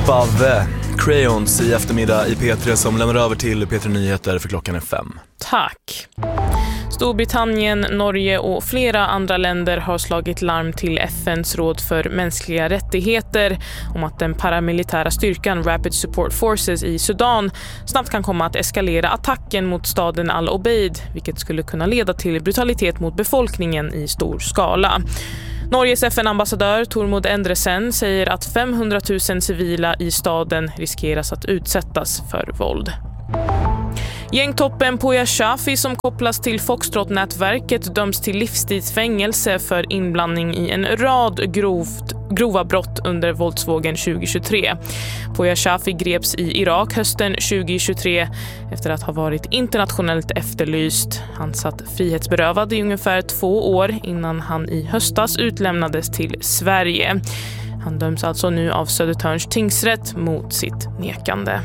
Bave, Crayons i eftermiddag i P3 som lämnar över till P3 Nyheter för klockan är 5. Tack. Storbritannien, Norge och flera andra länder har slagit larm till FNs råd för mänskliga rättigheter om att den paramilitära styrkan Rapid Support Forces i Sudan snabbt kan komma att eskalera attacken mot staden Al-Obeid, vilket skulle kunna leda till brutalitet mot befolkningen i stor skala. Norges FN-ambassadör Tormod Endresen säger att 500 000 civila i staden riskeras att utsättas för våld. Gängtoppen Pouya Chafi som kopplas till Foxtrot-nätverket döms till livstidsfängelse för inblandning i en rad grova brott under våldsvågen 2023. Pouya Chafi greps i Irak hösten 2023 efter att ha varit internationellt efterlyst. Han satt frihetsberövad i ungefär 2 år innan han i höstas utlämnades till Sverige. Han döms alltså nu av Södertörns tingsrätt mot sitt nekande.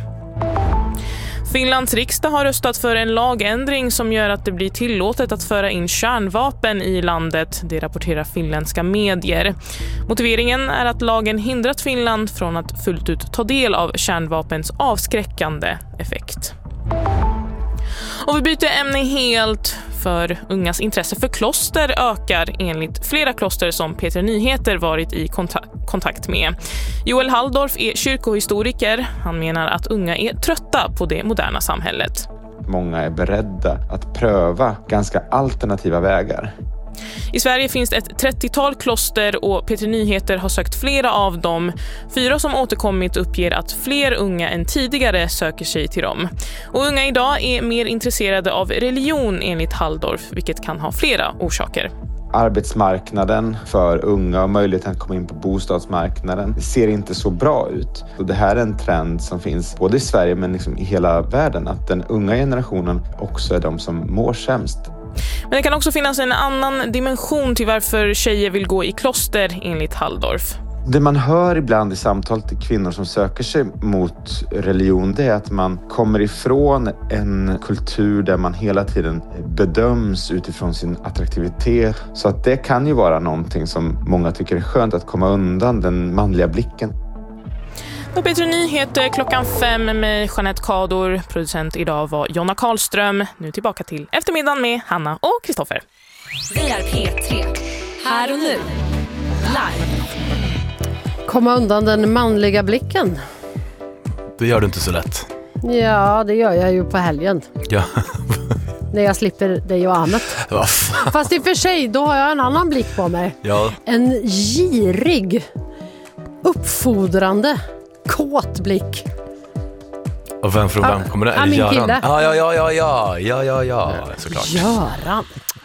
Finlands riksdag har röstat för en lagändring som gör att det blir tillåtet att föra in kärnvapen i landet, det rapporterar finländska medier. Motiveringen är att lagen hindrat Finland från att fullt ut ta del av kärnvapens avskräckande effekt. Och vi byter ämne helt, för ungas intresse för kloster ökar enligt flera kloster som P3 Nyheter varit i kontakt med. Joel Halldorf är kyrkohistoriker. Han menar att unga är trötta på det moderna samhället. Många är beredda att pröva ganska alternativa vägar. I Sverige finns det ett 30-tal kloster och P3 Nyheter har sökt flera av dem. 4 som återkommit uppger att fler unga än tidigare söker sig till dem. Och unga idag är mer intresserade av religion enligt Halldorf, vilket kan ha flera orsaker. Arbetsmarknaden för unga och möjligheten att komma in på bostadsmarknaden ser inte så bra ut. Och det här är en trend som finns både i Sverige men liksom i hela världen, att den unga generationen också är de som mår sämst. Men det kan också finnas en annan dimension till varför tjejer vill gå i kloster enligt Halldorf. Det man hör ibland i samtal till kvinnor som söker sig mot religion, det är att man kommer ifrån en kultur där man hela tiden bedöms utifrån sin attraktivitet. Så att det kan ju vara någonting som många tycker är skönt, att komma undan den manliga blicken. Då P3 Nyheter klockan 5 med Jeanette Kador. Producent idag var Jonna Karlström. Nu tillbaka till eftermiddagen med Hanna och Kristoffer. Vi är P3. Här och nu. Live. Komma undan den manliga blicken. Det gör du inte så lätt. Ja, det gör jag ju på helgen. Ja. När jag slipper dig och annat. Fast i och för sig, då har jag en annan blick på mig. Ja. En girig, uppfordrande, kåt blick. Och vem kommer det? Min Göran? kille. Ja, såklart. Göran.